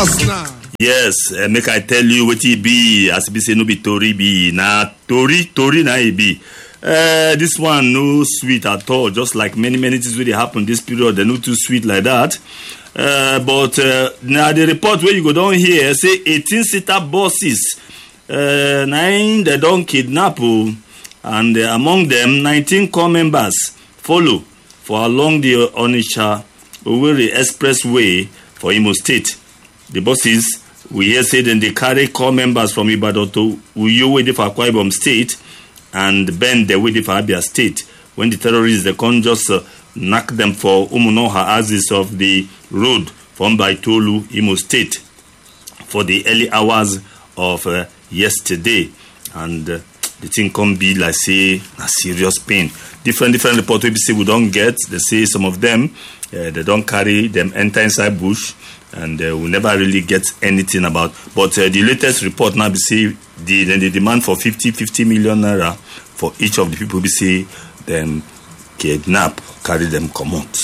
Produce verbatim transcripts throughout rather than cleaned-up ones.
Yes, uh, make I tell you what it be. As be say no be Tori be. Nah, Tori, Tori na it be. Uh, this one no sweet at all. Just like many, many things really happen this period, they're not too sweet like that. Uh, but uh, now the report where you go down here say eighteen-seater buses. Uh, nine they don't kidnap, oh, and uh, among them nineteen core members follow for along the Onitsha Owerri Expressway for Imo State. The buses we hear say then they carry core members from Ibadan to Uyo wey dey for Akwa Ibom State and Ben they wey dey for Abia State. When the terrorists they come just uh, knock them for Umunoha axis of the road from by Tolu, Imo State for the early hours of uh, yesterday, and uh, the thing can be like say a serious pain. Different different reports we say we don't get. They say some of them uh, they don't carry them enter inside bush, and uh, we never really get anything about. But uh, the latest report now be say the then the demand for fifty million naira for each of the people we say them kidnap, carry them come out.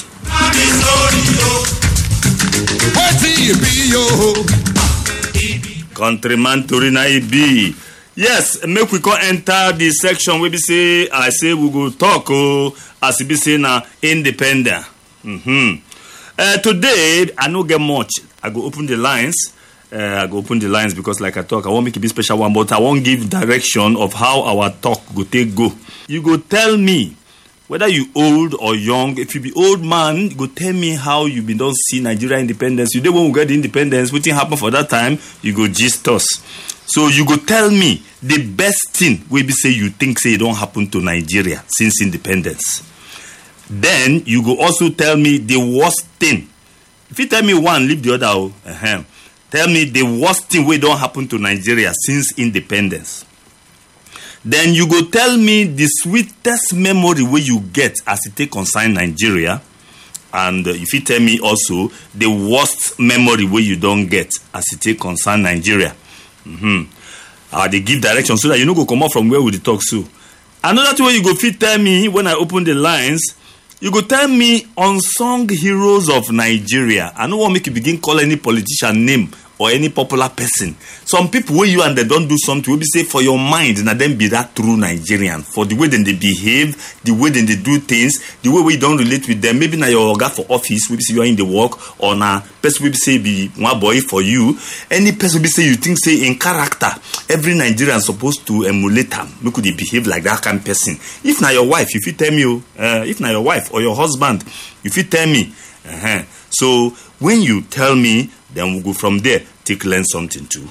Countryman Torina E B. Yes, make we come enter the section where we say, I say we go talk, oh, as we say now, independent. Mm-hmm. Uh, today, I no get much. I go open the lines. Uh, I go open the lines because like I talk, I won't make it be special one, but I won't give direction of how our talk go take go. You go tell me, whether you old or young, if you be old man, you go tell me how you been don't see Nigeria independence. You don't want to get the independence, what thing happen for that time, you go gist us. So you go tell me the best thing we be say you think say it don't happen to Nigeria since independence. Then you go also tell me the worst thing. If you tell me one, leave the other. Uh-huh. Tell me the worst thing we don't happen to Nigeria since independence. Then you go tell me the sweetest memory where you get as it take concern Nigeria. And uh, if you tell me also the worst memory where you don't get as it take concern Nigeria. Mm-hmm. Uh, they give direction so that you know go come out from where we talk so. Another thing where you go fit tell me when I open the lines, you go tell me unsung heroes of Nigeria. I don't want to make you begin call any politician name or any popular person. Some people where you and they don't do something, will be say for your mind, and then be that true Nigerian. For the way then they behave, the way then they do things, the way we don't relate with them. Maybe now your guy for office, will be say you are in the work, or now person will be say be one boy for you. Any person will be say you think say in character, every Nigerian supposed to emulate them. Make could they behave like that kind of person. If now your wife, if you tell me, uh, if now your wife or your husband, if you tell me, uh-huh. So when you tell me, then we'll go from there, take learn something too.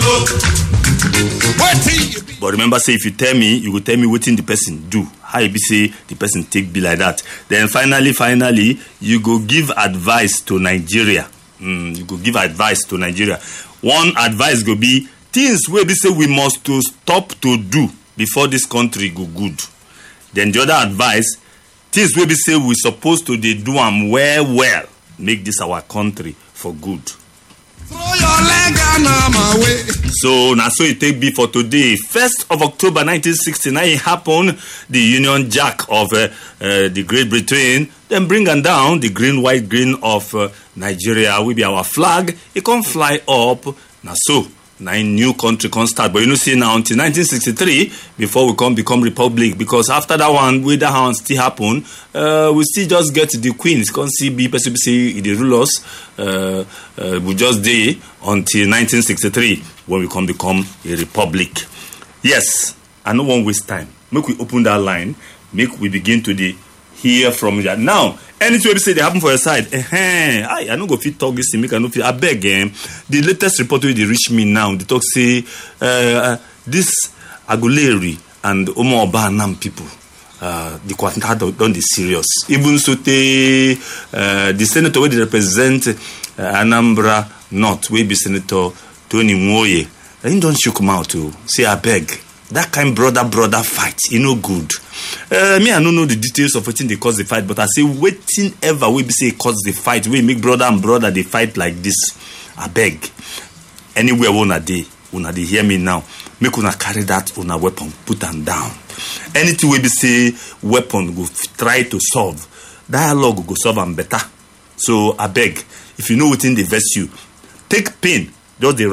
But remember, say if you tell me, you will tell me what the person do. How you be say the person take be like that. Then finally, finally, you go give advice to Nigeria. Mm, you go give advice to Nigeria. One advice go be things where we say we must to stop to do before this country go good. Then the other advice, things where we say we supposed to they do them well, well, make this our country for good. Throw your leg on my way. So now so it take be for today. First of October nineteen sixty-nine it happened. The Union Jack of uh, uh, the Great Britain then bring them down the green, white, green of uh, Nigeria will be our flag. It can fly up. Now so nine new country can start, but you know see now until nineteen sixty-three before we can become republic, because after that one with that one still happen, uh, we still just get the queen. Can't see be person say the rule us. Uh, uh, we just day until nineteen sixty-three when we can become a republic. Yes, I no one waste time. Make we open that line. Make we begin to the hear from that now. Anything we say they happen for your side. Uh-huh. I I no go fit talk this thing. Make I no fit. I beg eh, the latest report where they reach me now. They talk say uh, this Aguleri and Omo Obanam people. Uh, the Kwanta don't be serious. Even so, they, uh, the senator where they represent uh, Anambra North, where be Senator Tony Nwoye. He don't shook him out to say I beg. That kind brother brother fight, you know good. Uh, me, I don't know the details of what they cause the fight, but I say waiting ever we be say cause the fight. We make brother and brother they fight like this. I beg. Anywhere una day, una they hear me now. Make una carry that una weapon, put them down. Anything we be say weapon go f- try to solve. Dialogue go solve them better. So I beg, if you know within the verse you, take pain just dey